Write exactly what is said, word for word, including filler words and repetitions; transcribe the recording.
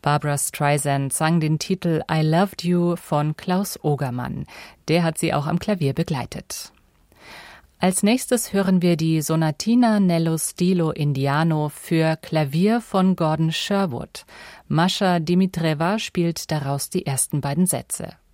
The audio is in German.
Barbra Streisand sang den Titel I Loved You von Klaus Ogermann. Der hat sie auch am Klavier begleitet. Als nächstes hören wir die Sonatina nello stilo indiano für Klavier von Gordon Sherwood. Mascha Dimitreva spielt daraus die ersten beiden Sätze.